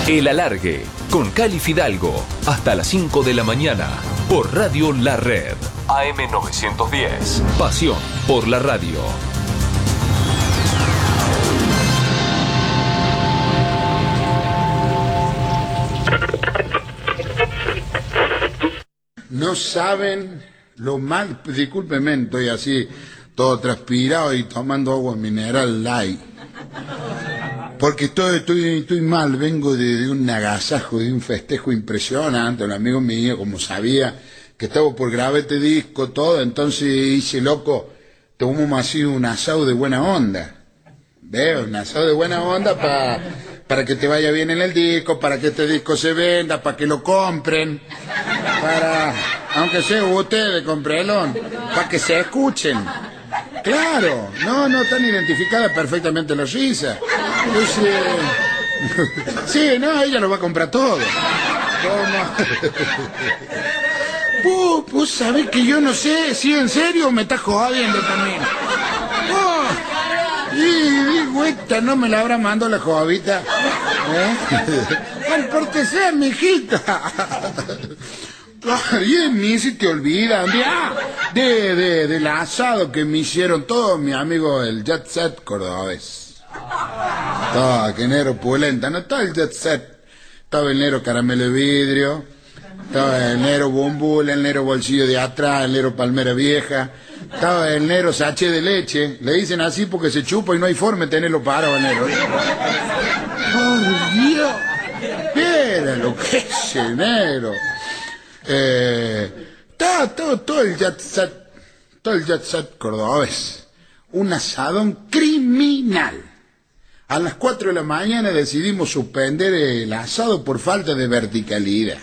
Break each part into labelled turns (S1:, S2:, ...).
S1: El Alargue, con Cali Fidalgo, hasta las 5 de la mañana, por Radio La Red. AM 910. Pasión por la radio.
S2: No saben lo mal, discúlpenme, estoy así, todo transpirado y tomando agua mineral light. Porque estoy mal, vengo de un agasajo, de un festejo impresionante. Un amigo mío, como sabía que estaba por grabar este disco, todo, entonces hice loco, tomamos así un asado de buena onda. Veo, un asado de buena onda para que te vaya bien en el disco, para que este disco se venda, para que lo compren, aunque sea ustedes, comprenlo, para que se escuchen. Claro, no están identificadas perfectamente las risas. Sí, ella lo va a comprar todo. Vos sabés que yo no sé si en serio me estás jodiendo también. Y digo, esta no me la habrá mandado la jovita. Porque sea mi hijita. Y ni si te olvidan del asado que me hicieron todos mis amigos del Jet Set cordobés. Que enero pulenta, no todo el Jet Set. Estaba el negro caramelo de vidrio, estaba el negro bumbul, el negro bolsillo de atrás, el negro palmera vieja, estaba el negro sachet de leche. Le dicen así porque se chupa y no hay forma de tenerlo parado, el negro. ¡Por Dios! Mira lo que es el negro. Todo el jet set cordobés, un asadón criminal. A las 4 de la mañana decidimos suspender el asado por falta de verticalidad.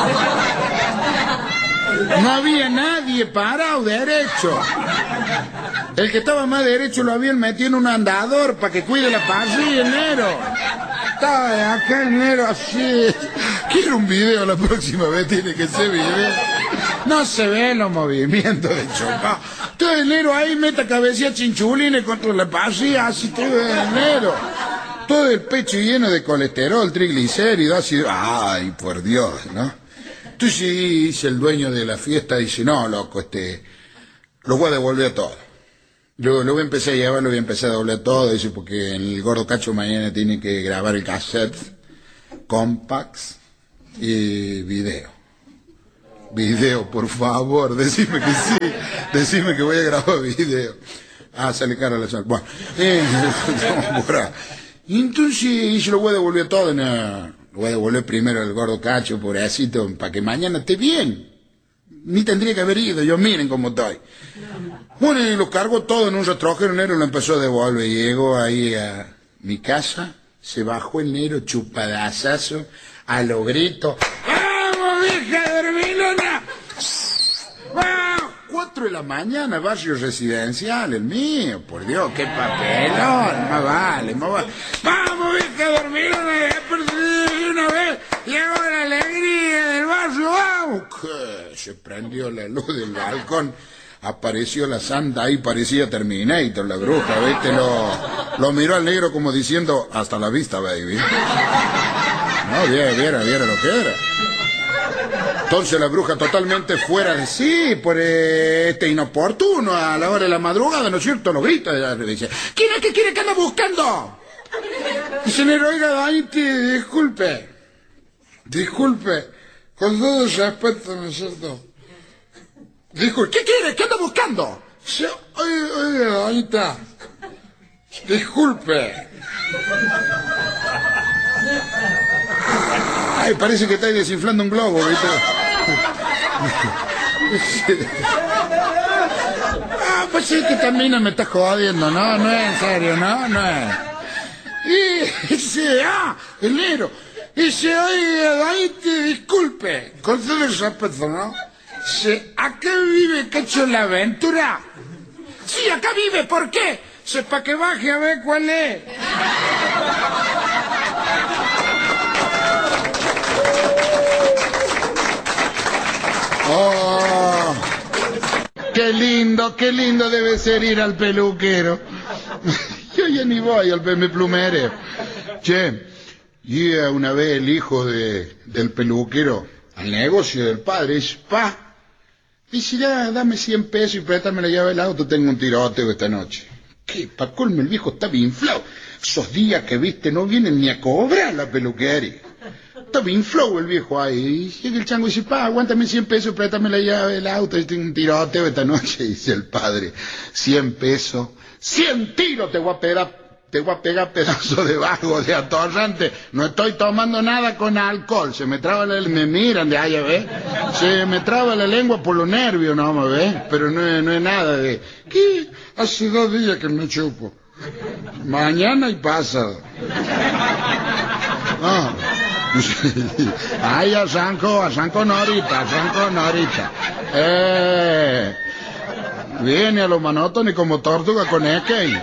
S2: No había nadie parado derecho. El que estaba más derecho lo habían metido en un andador para que cuide la parrilla, el negro. Estaba acá el negro así. Quiero un video, la próxima vez tiene que ser video. No se ven los movimientos de chocado. Todo el negro ahí mete cabecilla chinchulines contra la parrilla, así todo el negro. Todo el pecho lleno de colesterol, triglicéridos, ácido. Ay, por Dios, ¿no? Entonces dice el dueño de la fiesta, dice, no, loco, lo voy a devolver todo. Yo lo voy a empezar a llevar, lo voy a empezar a devolver todo, dice, porque el Gordo Cacho mañana tiene que grabar el cassette, compacts y video. Video, por favor, decime que sí, decime que voy a grabar video. Sale cara la sal. Bueno, entonces yo lo voy a devolver todo, no, lo voy a devolver primero al Gordo Cacho, pobrecito, para que mañana esté bien. Ni tendría que haber ido, yo miren cómo estoy. Bueno, y lo cargo todo en un retrojero, el negro lo empezó a devolver. Llegó ahí a mi casa, se bajó el negro chupadazazo, a lo grito. ¡Vamos, vieja dormilona! ¡Vamos! 4 de la mañana, barrio residencial, el mío, por Dios, qué papelón, más vale. ¡Vamos, vieja dormilona! ¡Ya perdí una vez! ¡Llegó la alegría del barrio! ¡Vamos! ¿Qué? Se prendió la luz del balcón. Apareció la santa ahí, parecía Terminator, la bruja, ¿viste? Lo miró al negro como diciendo, hasta la vista, baby. No, viera lo que era. Entonces la bruja totalmente fuera de sí, por inoportuno, a la hora de la madrugada, ¿no es cierto? Lo grita, le dice, ¿quién es que quiere que anda buscando? Dice el negro, oiga, Dainti, disculpe, con todo respeto, ¿no es cierto? Dijo, ¿qué quiere? ¿Qué anda buscando? Oiga, Anita, disculpe. Ay, parece que está desinflando un globo, ¿viste? Pues es que también no me está jodiendo, ¿no? No es en serio, no es. Y dice, el negro. Dice, oiga, Anita, disculpe. Con todo el respeto, ¿no? ¿Acá vive Cacho la Aventura? Sí, acá vive, ¿por qué? Para que baje a ver cuál es. Oh, qué lindo debe ser ir al peluquero. Yo ya ni voy al plumereo. Che, Llega una vez el hijo del peluquero al negocio del padre y dice, pa, dice, ya, dame 100 pesos y préstame la llave del auto, tengo un tiroteo esta noche. ¿Qué? Pa' colmo, el viejo estaba inflado. Esos días que viste no vienen ni a cobrar la peluquería. Estaba inflado el viejo ahí. Y llega el chango y dice, pa, aguántame 100 pesos, préstame la llave del auto, tengo un tiroteo esta noche. Dice el padre, 100 pesos, 100 tiros te voy a pegar pedazo de vago, de atorrante. No estoy tomando nada con alcohol. Se me traba me miran de allá, ¿ves? Se me traba la lengua por los nervios, no me ves. Pero no es nada de... ¿Qué? Hace 2 días que no chupo. Mañana y pasado. No. Ay, arranco norita. Viene a lo monótono y como tortuga con Eken.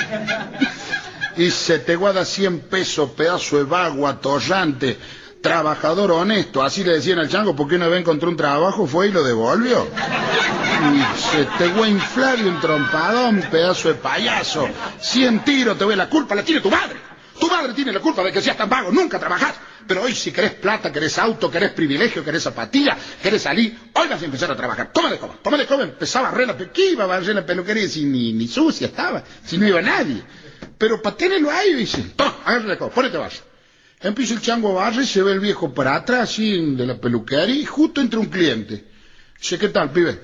S2: Y se te guarda 100 pesos, pedazo de vago, atorrante, trabajador honesto. Así le decían al chango, porque una vez encontró un trabajo, fue y lo devolvió. Y se te voy a inflar y un trompadón, pedazo de payaso. 100 tiros te voy, la culpa la tiene tu madre. Tu madre tiene la culpa de que seas tan vago, nunca trabajás. Pero hoy si querés plata, querés auto, querés privilegio, querés zapatilla, querés salir, hoy vas a empezar a trabajar. Toma de coba, empezaba a barrer ¿qué iba a barrer la peluquería si ni sucia estaba? Si no iba nadie. Pero para tenerlo ahí, dice, toma, agarra la coba, ponete barro. Empieza el chango a barrer, se ve el viejo para atrás, así, de la peluquería, y justo entra un cliente. Dice, ¿qué tal, pibe?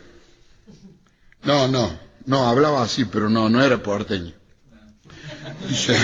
S2: No, hablaba así, pero no era porteño. Dice,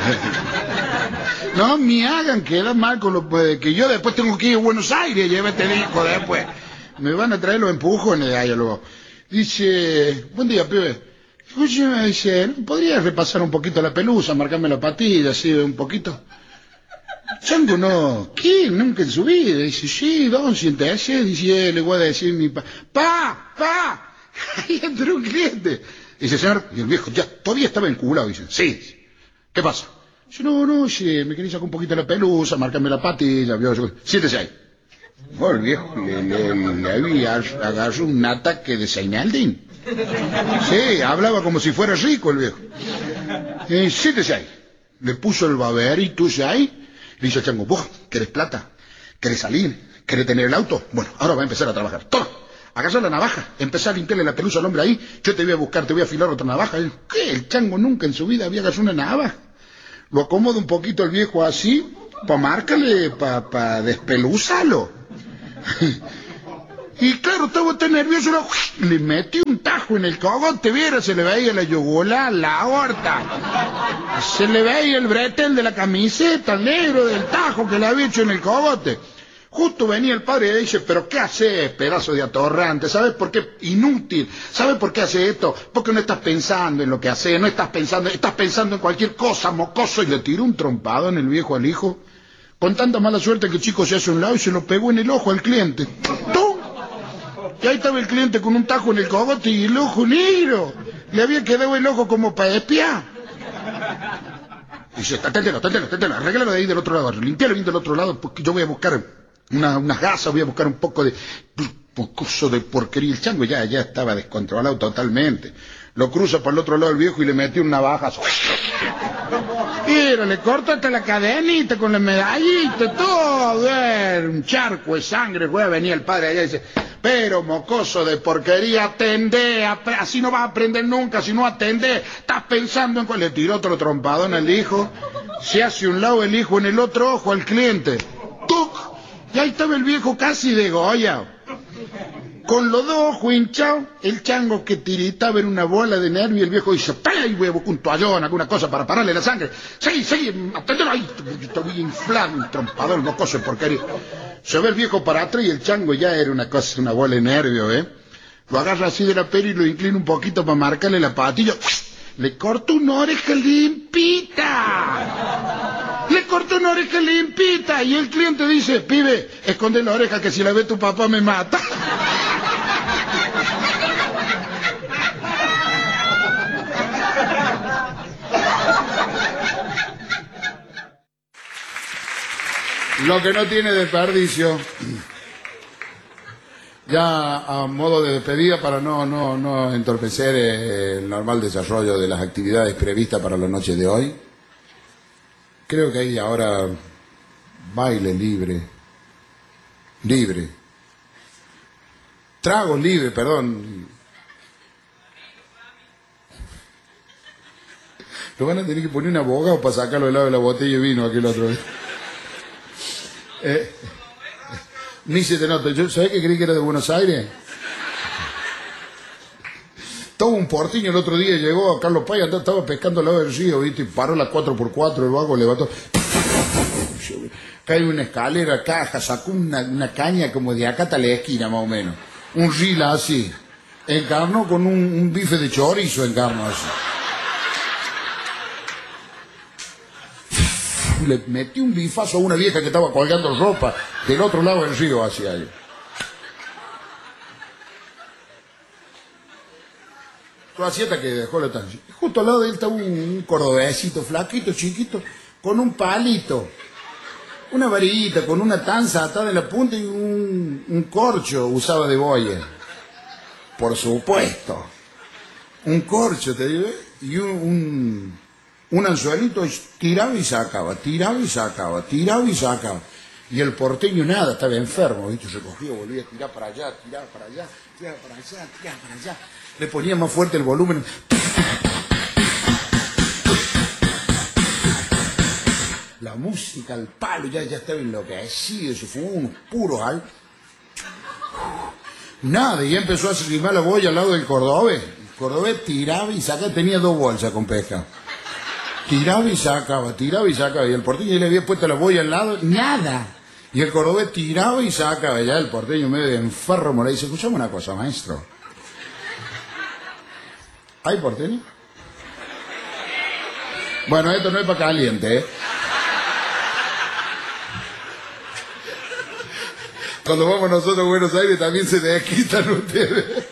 S2: no me hagan quedar mal con lo que yo después tengo que ir a Buenos Aires, llévate el hijo después. Me van a traer los empujones de allá luego. Dice, buen día, pibe. Escúcheme, dice, ¿podrías repasar un poquito la pelusa, marcarme la patilla, así un poquito? Chango no, ¿qué? Nunca en su vida. Dice, sí, don, siéntese. Dice, le voy a decir mi pa. Ahí entró un cliente. Dice, señor, y el viejo ya todavía estaba enculado. Dice, sí. ¿Qué pasa? Dice, no, sí, me quería sacar un poquito la pelusa, marcarme la patilla. Siéntese ahí. Bueno, el viejo le había agarrado un ataque de Seinaldín. Sí, hablaba como si fuera rico el viejo. Siéntese ahí. Le puso el baberito ese ahí. Le dice al chango, ¿vos querés plata? ¿Querés salir? ¿Querés tener el auto? Bueno, ahora va a empezar a trabajar. Toma, agarra la navaja, empezá a limpiarle la pelusa al hombre ahí. Yo te voy a buscar, te voy a afilar otra navaja. ¿Qué? El chango nunca en su vida había agarrado una navaja. Lo acomoda un poquito el viejo así, para marcarle, para despeluzarlo. Y claro, estaba tan nervioso, le metió un tajo en el cogote, viera, se le veía la yugular, la aorta, se le veía el bretel de la camiseta, el negro del tajo que le había hecho en el cogote. Justo venía el padre y le dice, pero ¿qué haces, pedazo de atorrante? ¿Sabes por qué? Inútil. ¿Sabes por qué hace esto? Porque no estás pensando en lo que hace, no estás pensando en cualquier cosa, mocoso. Y le tiró un trompado en el viejo al hijo, con tanta mala suerte que el chico se hace a un lado y se lo pegó en el ojo al cliente. ¡Tum! Y ahí estaba el cliente con un tajo en el cogote y el ojo negro. Le había quedado el ojo como para espiar. Dice, téntelo, arréglalo de ahí del otro lado, limpialo bien del otro lado, porque yo voy a buscar unas gasas, voy a buscar un poco de porquería. El chango ya estaba descontrolado totalmente. Lo cruza por el otro lado el viejo y le metió una navaja. Mira, le corta hasta la cadenita con la medallita, todo, un charco de sangre, güey. Venía el padre allá y dice, pero mocoso de porquería, atendé, así no vas a aprender nunca, si no atendés, estás pensando en cuál. Le tiró otro trompadón al hijo, se hace un lado el hijo en el otro ojo al cliente. ¡Tuc! Y ahí estaba el viejo casi degollado, con los 2 ojos hinchados, el chango que tiritaba en una bola de nervio, y el viejo dice, ¡ay, voy a buscar un toallón, alguna cosa para pararle la sangre! ¡Seguí, aténdelo ahí! Estoy inflado, un trompador, mocoso de porquería. Se ve el viejo para atrás y el chango ya era una cosa, una bola de nervio, Lo agarra así de la pera y lo inclina un poquito para marcarle la patilla. Le corta una oreja limpita. Y el cliente dice, pibe, esconde la oreja que si la ve tu papá me mata. Lo que no tiene desperdicio. Ya a modo de despedida, para no entorpecer el normal desarrollo de las actividades previstas para la noche de hoy, creo que hay ahora baile libre. Libre. Trago libre, perdón. Lo van a tener que poner un abogado para sacarlo del lado de la botella de vino aquel otro vez. Ni se te nota. ¿Sabés que creí que era de Buenos Aires? Todo un porteño el otro día llegó a Carlos Paz, estaba pescando al lado del río, ¿viste? Y paró la 4x4, el vago levantó. Cae una escalera, caja, sacó una caña como de acá hasta la esquina más o menos. Un rila así. Encarnó con un bife de chorizo, encarnó así. Le metí un bifazo a una vieja que estaba colgando ropa del otro lado del río hacia ahí. Lo hacía hasta que dejó la estancia. Justo al lado de él estaba un cordobesito, flaquito, chiquito, con un palito, una varillita, con una tanza atada en la punta y un corcho usaba de boya. Por supuesto. Un corcho, te digo, y un anzuelito tiraba y sacaba, tiraba y sacaba, tiraba y sacaba. Y el porteño nada, estaba enfermo, ¿viste? Se cogía, volvía a tirar para allá, tiraba para allá, tiraba para allá, tiraba para allá. Le ponía más fuerte el volumen. La música, el palo, ya estaba enloquecido, se fumó unos puros al. Nada, y empezó a arrimar la boya al lado del cordobés. El cordobés tiraba y sacaba, tenía 2 bolsas con pesca. Tiraba y sacaba, y el porteño le había puesto la boya al lado, nada. Y el cordobés tiraba y sacaba, ya el porteño medio enfermo le dice, escuchame una cosa, maestro. ¿Hay porteño? Bueno, esto no es para caliente, ¿eh? Cuando vamos nosotros a Buenos Aires también se desquitan ustedes.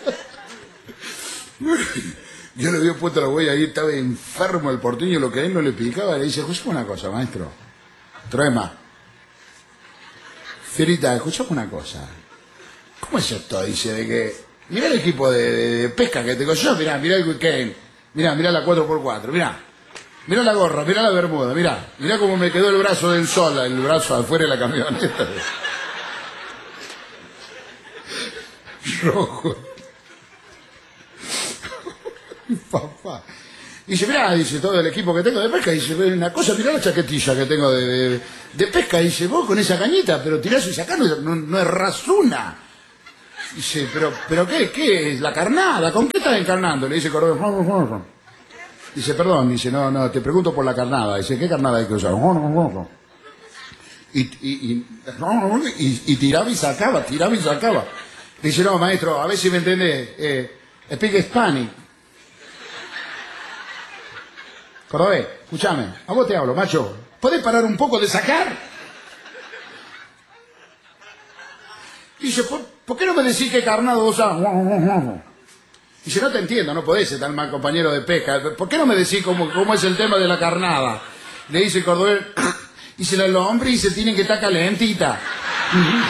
S2: Yo le había puesto la huella ahí, estaba enfermo el porteño, lo que a él no le picaba, le dice, escuchame una cosa, maestro, trae más. Fierita, escuchame una cosa. ¿Cómo es esto? Dice, de que, mirá el equipo de pesca que tengo yo, mirá el weekend, mirá la 4x4, mirá la gorra, mirá la bermuda, mirá cómo me quedó el brazo del sol, el brazo afuera de la camioneta. Rojo. Papá. Dice, mirá, dice, todo el equipo que tengo de pesca, dice, una cosa, mirá la chaquetilla que tengo de pesca, dice, vos con esa cañita, pero tirás y sacás, no errás una. Dice, pero ¿qué es? La carnada, ¿con qué estás encarnando? Le dice Cordobés. Dice, perdón, dice, no, te pregunto por la carnada. Dice, ¿qué carnada hay que usar? Y tiraba y sacaba. Dice, no, maestro, a ver si me entendés, speak Spanish. Cordobés, escúchame, a vos te hablo, macho. ¿Podés parar un poco de sacar? Dice, ¿por qué no me decís qué carnado usás? Dice, no te entiendo, no podés ser tan mal compañero de pesca. ¿Por qué no me decís cómo es el tema de la carnada? Le dice el cordobés, dice, la lombriz se tienen que estar calentita.